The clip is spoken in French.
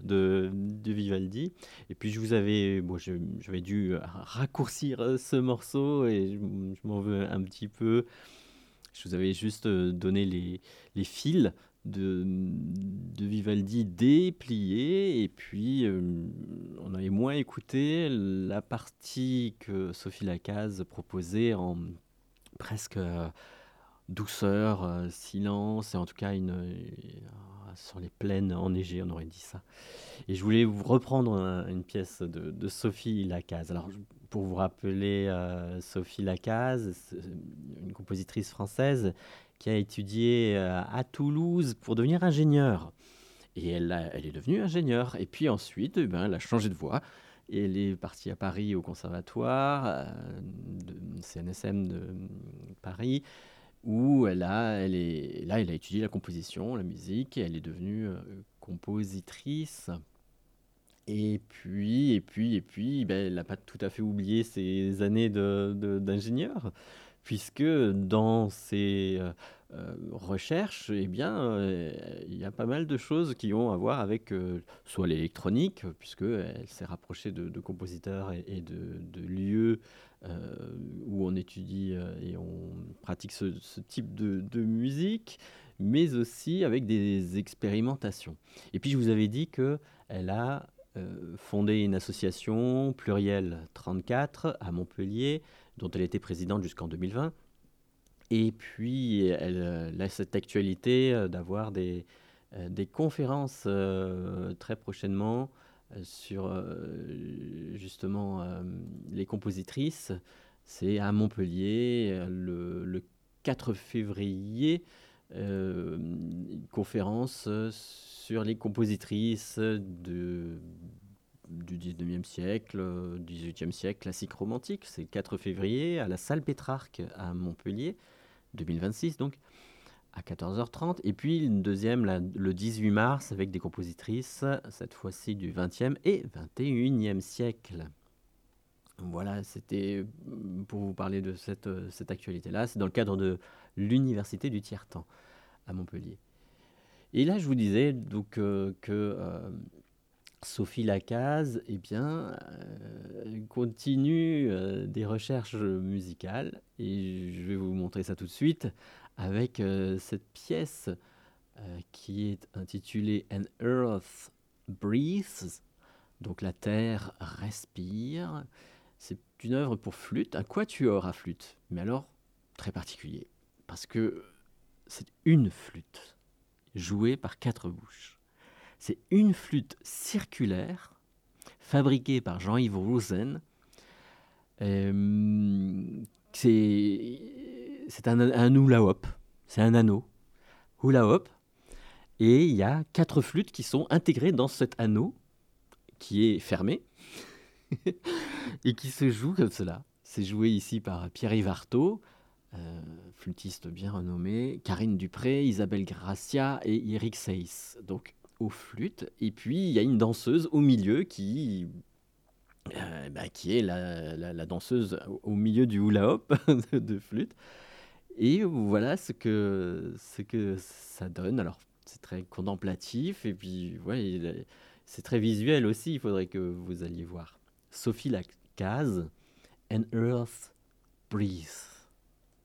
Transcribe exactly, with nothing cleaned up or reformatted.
de, de Vivaldi. Et puis je vous avais, bon, je- j'avais dû raccourcir euh, ce morceau et je, m- je m'en veux un petit peu. Je vous avais juste euh, donné les, les fils de, de Vivaldi dépliés et puis euh, on avait moins écouté la partie que Sophie Lacaze proposait en presque euh, douceur, euh, silence et en tout cas une, euh, sur les plaines enneigées, on aurait dit ça. Et je voulais vous reprendre un- une pièce de, de Sophie Lacaze. Alors, je- pour vous rappeler, euh, Sophie Lacaze, c'est une compositrice française qui a étudié euh, à Toulouse pour devenir ingénieure. Et elle, a- elle est devenue ingénieure. Et puis ensuite, eh ben, elle a changé de voie. Et elle est partie à Paris au conservatoire, euh, de C N S M de Paris, où elle a, elle est, là, elle a étudié la composition, la musique, et elle est devenue euh, compositrice. Et puis, et puis, et puis, ben, elle n'a pas tout à fait oublié ses années de, de- d'ingénieur, puisque dans ses euh, euh, recherches, eh bien, euh, il y a pas mal de choses qui ont à voir avec euh, soit l'électronique, puisqu'elle s'est rapprochée de, de compositeurs et, et de, de lieux euh, où on étudie euh, et on pratique ce, ce type de, de musique, mais aussi avec des expérimentations. Et puis, je vous avais dit que elle a euh, fondé une association plurielle trente-quatre à Montpellier, dont elle était présidente jusqu'en deux mille vingt. Et puis, elle, euh, elle a cette actualité euh, d'avoir des, euh, des conférences euh, très prochainement euh, sur euh, justement euh, les compositrices. C'est à Montpellier euh, le, le quatre février, euh, une conférence euh, sur les compositrices de, du dix-neuvième siècle, euh, dix-huitième siècle, classique romantique. C'est le quatre février à la salle Pétrarque à Montpellier, deux mille vingt-six donc, à quatorze heures trente. Et puis une deuxième la- le dix-huit mars avec des compositrices, cette fois-ci du vingtième et vingt et unième siècle. Voilà, c'était mm, pour vous parler de cette, euh, cette actualité-là. C'est dans le cadre de l'Université du Tiers-Temps à Montpellier. Et là, je vous disais donc euh, que euh, Sophie Lacaze, eh bien, euh, continue euh, des recherches musicales et je vais vous montrer ça tout de suite avec euh, cette pièce euh, qui est intitulée An Earth Breathes, donc la terre respire. C'est une œuvre pour flûte, un quatuor à flûte, mais alors très particulier parce que c'est une flûte jouée par quatre bouches. C'est une flûte circulaire fabriquée par Jean-Yves Rosen. Euh, c'est c'est un, un hula hoop, c'est un anneau hula hoop, et il y a quatre flûtes qui sont intégrées dans cet anneau qui est fermé et qui se joue comme cela. C'est joué ici par Pierre-Yves Artaud, euh, flûtiste bien renommé, Karine Dupré, Isabelle Gracia et Eric Seyss. Donc aux flûtes. Et puis il y a une danseuse au milieu qui euh, bah, qui est la, la- la danseuse au, au milieu du hula hoop de, de flûte. Et voilà ce que, ce que ça donne. Alors, c'est très contemplatif et puis ouais, il est- c'est très visuel aussi. Il faudrait que vous alliez voir. Sophie Lacaze, An Earth Breathe.